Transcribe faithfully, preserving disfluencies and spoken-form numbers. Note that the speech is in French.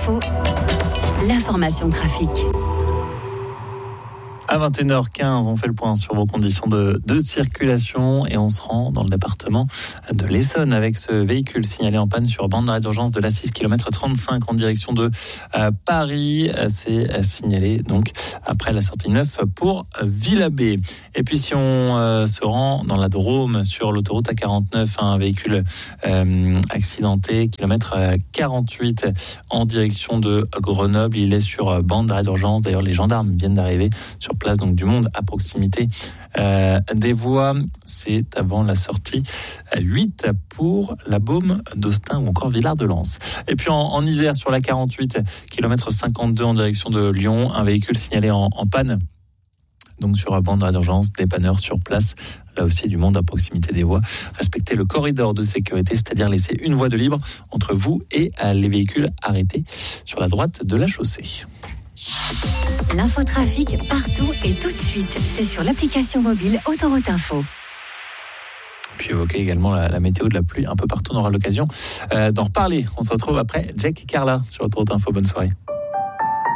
Info, l'information trafic. À vingt et une heures quinze, on fait le point sur vos conditions de, de circulation et on se rend dans le département de l'Essonne avec ce véhicule signalé en panne sur bande d'arrêt d'urgence de l'A six kilomètres trente-cinq en direction de euh, Paris. C'est signalé donc après la sortie neuf pour Villabé. Et puis si on euh, se rend dans la Drôme sur l'autoroute A quarante-neuf, un véhicule euh, accidenté, kilomètre quarante-huit en direction de Grenoble. Il est sur bande d'arrêt d'urgence. D'ailleurs, les gendarmes viennent d'arriver sur place, donc du monde à proximité euh, des voies. C'est avant la sortie huit pour la Baume d'Austin ou encore Villard-de-Lans. Et puis en, en Isère, sur la quarante-huit, kilomètre cinquante-deux en direction de Lyon, un véhicule signalé en, en panne. Donc sur la bande d'arrêt d'urgence, dépanneur sur place. Là aussi, du monde à proximité des voies. Respectez le corridor de sécurité, c'est-à-dire laisser une voie de libre entre vous et les véhicules arrêtés sur la droite de la chaussée. L'infotrafic partout et tout de suite. C'est sur l'application mobile Autoroute Info. Puis évoquer également la, la météo de la pluie un peu partout. On aura l'occasion euh, d'en reparler. On se retrouve après Jack et Carla sur Autoroute Info. Bonne soirée.